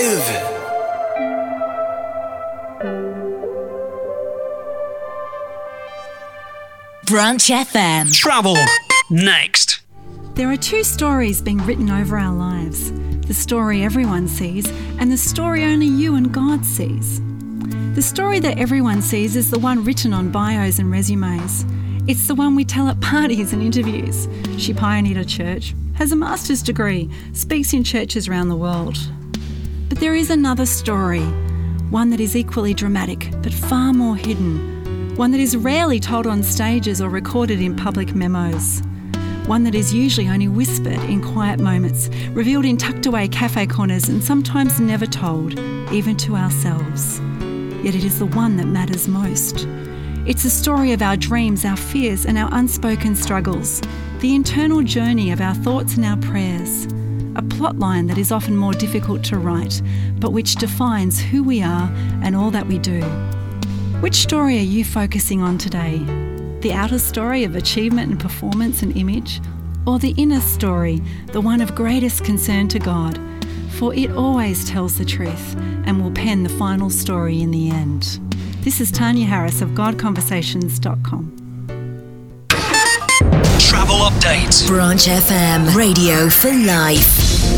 Live. Branch FM. Travel next. There are two stories being written over our lives. The story everyone sees and the story only you and God sees. The story that everyone sees is the one written on bios and resumes. It's the one we tell at parties and interviews. She pioneered a church, has a master's degree, speaks in churches around the world. But there is another story, one that is equally dramatic but far more hidden, one that is rarely told on stages or recorded in public memos. One that is usually only whispered in quiet moments, revealed in tucked away cafe corners and sometimes never told, even to ourselves. Yet it is the one that matters most. It's the story of our dreams, our fears and our unspoken struggles, the internal journey of our thoughts and our prayers, a plotline that is often more difficult to write, but which defines who we are and all that we do. Which story are you focusing on today? The outer story of achievement and performance and image, or the inner story, the one of greatest concern to God? For it always tells the truth and will pen the final story in the end. This is Tanya Harris of GodConversations.com. Travel update. Branch FM. Radio for life.